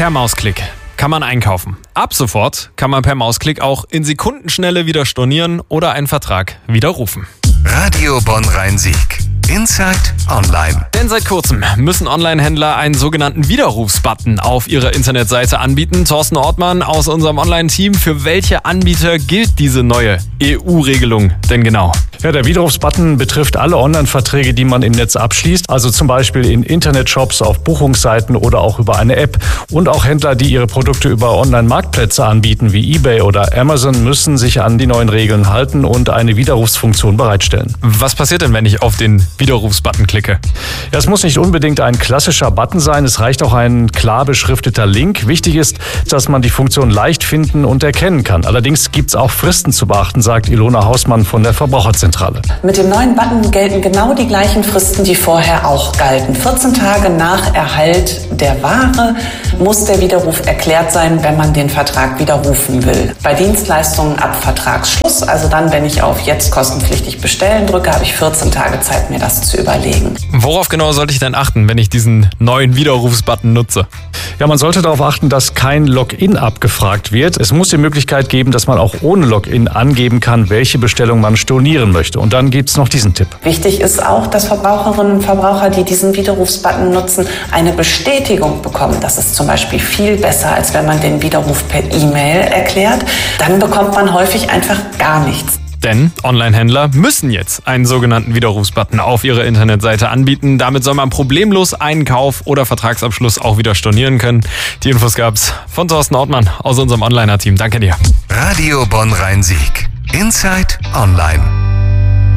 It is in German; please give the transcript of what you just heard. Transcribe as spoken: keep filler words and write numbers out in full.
Per Mausklick kann man einkaufen. Ab sofort kann man per Mausklick auch in Sekundenschnelle wieder stornieren oder einen Vertrag widerrufen. Radio Bonn-Rhein-Sieg. Inside Online. Denn seit kurzem müssen Online-Händler einen sogenannten Widerrufsbutton auf ihrer Internetseite anbieten. Thorsten Ortmann aus unserem Online-Team, für welche Anbieter gilt diese neue E U-Regelung denn genau? Ja, der Widerrufsbutton betrifft alle Online-Verträge, die man im Netz abschließt, also zum Beispiel in Internetshops, auf Buchungsseiten oder auch über eine App. Und auch Händler, die ihre Produkte über Online-Marktplätze anbieten, wie eBay oder Amazon, müssen sich an die neuen Regeln halten und eine Widerrufsfunktion bereitstellen. Was passiert denn, wenn ich auf den Widerrufsbutton klicke? Ja, es muss nicht unbedingt ein klassischer Button sein, es reicht auch ein klar beschrifteter Link. Wichtig ist, dass man die Funktion leicht finden und erkennen kann. Allerdings gibt es auch Fristen zu beachten, sagt Ilona Hausmann von der Verbraucherzentrale. Mit dem neuen Button gelten genau die gleichen Fristen, die vorher auch galten. vierzehn Tage nach Erhalt der Ware muss der Widerruf erklärt sein, wenn man den Vertrag widerrufen will. Bei Dienstleistungen ab Vertragsschluss, also dann, wenn ich auf jetzt kostenpflichtig bestellen drücke, habe ich vierzehn Tage Zeit, mir das zu überlegen. Worauf genau sollte ich denn achten, wenn ich diesen neuen Widerrufsbutton nutze? Ja, man sollte darauf achten, dass kein Login abgefragt wird. Es muss die Möglichkeit geben, dass man auch ohne Login angeben kann, welche Bestellung man stornieren möchte. Und dann gibt es noch diesen Tipp. Wichtig ist auch, dass Verbraucherinnen und Verbraucher, die diesen Widerrufsbutton nutzen, eine Bestätigung bekommen. Das ist zum Beispiel viel besser, als wenn man den Widerruf per E-Mail erklärt. Dann bekommt man häufig einfach gar nichts. Denn Online-Händler müssen jetzt einen sogenannten Widerrufsbutton auf ihrer Internetseite anbieten. Damit soll man problemlos einen Kauf oder Vertragsabschluss auch wieder stornieren können. Die Infos gab's von Thorsten Ortmann aus unserem Onliner-Team. Danke dir. Radio Bonn-Rhein-Sieg. Inside Online.